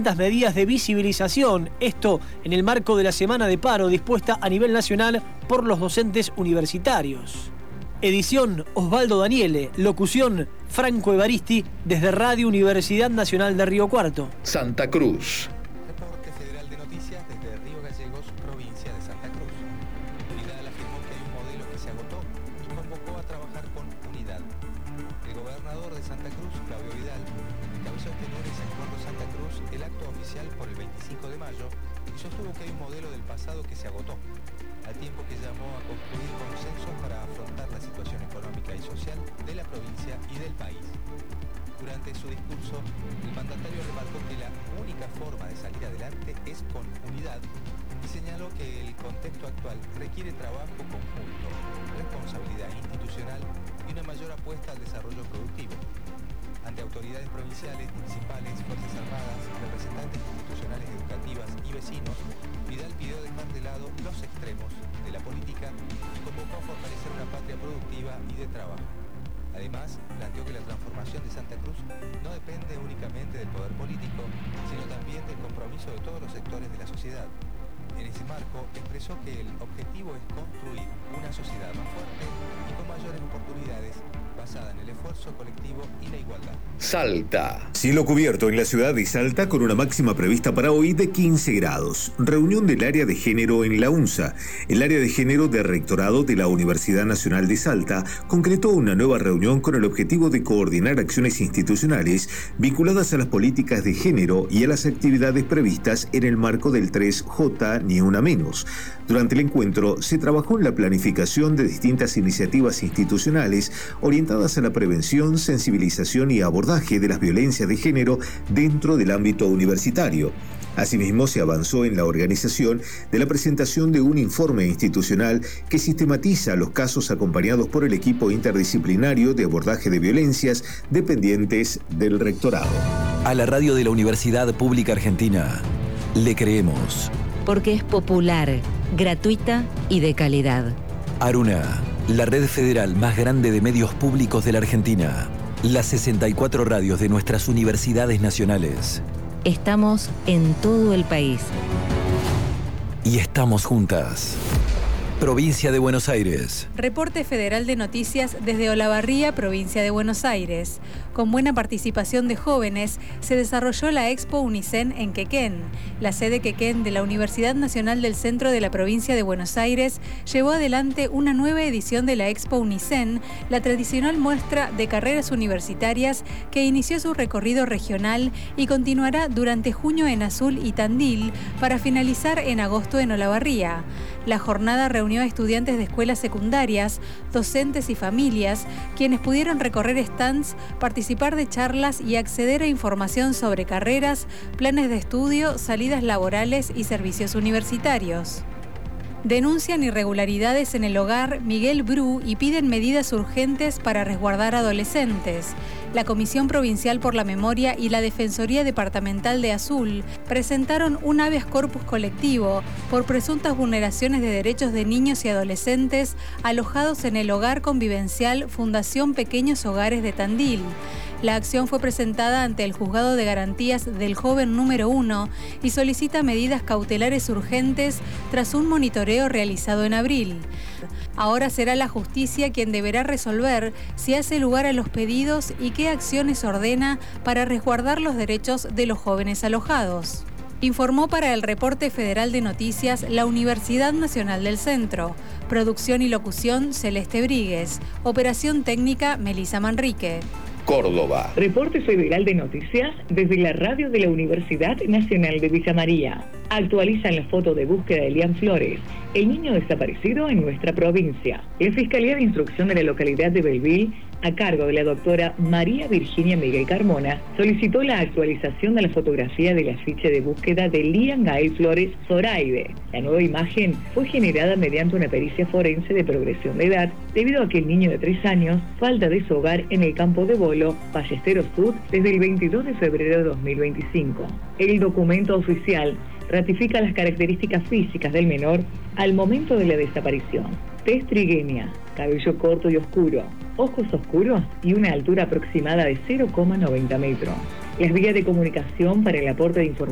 distintas medidas de visibilización, esto en el marco de la semana de paro dispuesta a nivel nacional por los docentes universitarios. Edición Osvaldo Daniele, locución Franco Evaristi desde Radio Universidad Nacional de Río Cuarto. Santa Cruz. Reporte Federal de Noticias desde Río Gallegos, provincia de Santa Cruz. Vidal afirmó que hay un modelo que se agotó y convocó a trabajar con unidad. El gobernador de Santa Cruz, Claudio Vidal, encabezó este lunes en Puerto Santa Cruz el acto oficial por el 25 de mayo y sostuvo que hay un modelo del pasado que se agotó, al tiempo que llamó a construir consensos para afrontar la situación económica y social de la provincia y del país. Durante su discurso, el mandatario remarcó que la única forma de salir adelante es con unidad y señaló que el contexto actual requiere trabajo conjunto, responsabilidad institucional y una mayor apuesta al desarrollo productivo. Ante autoridades provinciales, municipales, Fuerzas Armadas, representantes institucionales educativas y vecinos, Vidal pidió dejar de lado los extremos de la política y convocó a fortalecer una patria productiva y de trabajo. Además, planteó que la transformación de Santa Cruz no depende únicamente del poder político, sino también del compromiso de todos los sectores de la sociedad. En ese marco, expresó que el objetivo es construir una sociedad más fuerte y con mayores oportunidades, basada en el esfuerzo colectivo y la igualdad. Salta. Cielo cubierto en la ciudad de Salta con una máxima prevista para hoy de 15 grados. Reunión del área de género en la UNSA. El área de género de rectorado de la Universidad Nacional de Salta concretó una nueva reunión con el objetivo de coordinar acciones institucionales vinculadas a las políticas de género y a las actividades previstas en el marco del 3J Ni Una Menos. Durante el encuentro se trabajó en la planificación de distintas iniciativas institucionales orientadas a la prevención, sensibilización y abordaje de las violencias de género dentro del ámbito universitario. Asimismo, se avanzó en la organización de la presentación de un informe institucional que sistematiza los casos acompañados por el equipo interdisciplinario de abordaje de violencias dependientes del rectorado. A la radio de la Universidad Pública Argentina le creemos. Porque es popular, gratuita y de calidad. Aruna, la red federal más grande de medios públicos de la Argentina. Las 64 radios de nuestras universidades nacionales. Estamos en todo el país. Y estamos juntas. Provincia de Buenos Aires. Reporte Federal de Noticias desde Olavarría, provincia de Buenos Aires. Con buena participación de jóvenes, se desarrolló la Expo Unicen en Quequén. La sede Quequén de la Universidad Nacional del Centro de la provincia de Buenos Aires llevó adelante una nueva edición de la Expo Unicen, la tradicional muestra de carreras universitarias que inició su recorrido regional y continuará durante junio en Azul y Tandil para finalizar en agosto en Olavarría. La jornada reunió a estudiantes de escuelas secundarias, docentes y familias, quienes pudieron recorrer stands, participar de charlas y acceder a información sobre carreras, planes de estudio, salidas laborales y servicios universitarios. Denuncian irregularidades en el hogar Miguel Bru y piden medidas urgentes para resguardar adolescentes. La Comisión Provincial por la Memoria y la Defensoría Departamental de Azul presentaron un habeas corpus colectivo por presuntas vulneraciones de derechos de niños y adolescentes alojados en el hogar convivencial Fundación Pequeños Hogares de Tandil. La acción fue presentada ante el Juzgado de Garantías del Joven número 1 y solicita medidas cautelares urgentes tras un monitoreo realizado en abril. Ahora será la justicia quien deberá resolver si hace lugar a los pedidos y qué acciones ordena para resguardar los derechos de los jóvenes alojados. Informó para el Reporte Federal de Noticias la Universidad Nacional del Centro. Producción y locución Celeste Bríguez. Operación técnica Melisa Manrique. Córdoba. Reporte Federal de Noticias desde la radio de la Universidad Nacional de Villa María. Actualizan la foto de búsqueda de Elian Flores, el niño desaparecido en nuestra provincia. La Fiscalía de Instrucción de la localidad de Belville, a cargo de la doctora María Virginia Miguel Carmona, solicitó la actualización de la fotografía del afiche de búsqueda de Lian Gael Flores Zoraide. La nueva imagen fue generada mediante una pericia forense de progresión de edad, debido a que el niño de 3 años falta de su hogar en el campo de Bolo, Ballesteros Sur, desde el 22 de febrero de 2025. El documento oficial ratifica las características físicas del menor al momento de la desaparición. Tez trigueña, cabello corto y oscuro, ojos oscuros y una altura aproximada de 0,90 metros. Las vías de comunicación para el aporte de información